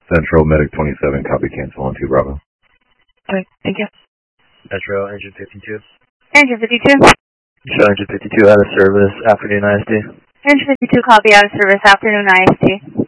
Central, Medic 27, copy, cancel on 2 Bravo. Okay, thank you. Metro, engine 52. Engine 52. Show engine 52 out of service, afternoon IST. Engine 52, copy, out of service, afternoon IST.